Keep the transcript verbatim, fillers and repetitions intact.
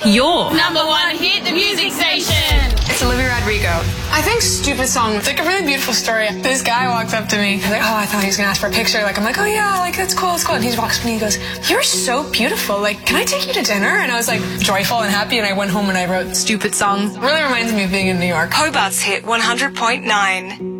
Your number one hit, the music station. It's Olivia Rodrigo. I think Stupid Song, it's like a really beautiful story. This guy walks up to me. He's like, oh, I thought he was going to ask for a picture. Like, I'm like, oh, yeah, like, that's cool, that's cool. And he walks up to me and he goes, you're so beautiful. Like, can I take you to dinner? And I was like, joyful and happy. And I went home and I wrote Stupid Song. It really reminds me of being in New York. Hobart's hit one hundred point nine.